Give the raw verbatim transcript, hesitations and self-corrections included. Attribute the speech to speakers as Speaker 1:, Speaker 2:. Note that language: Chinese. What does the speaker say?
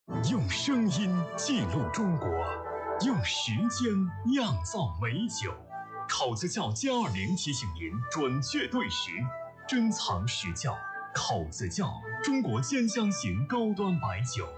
Speaker 1: 用声音记录中国，用时间酿造美酒。考子窖歼二零提醒您准确对时，珍藏实窖。口子窖，中国兼香型高端白酒。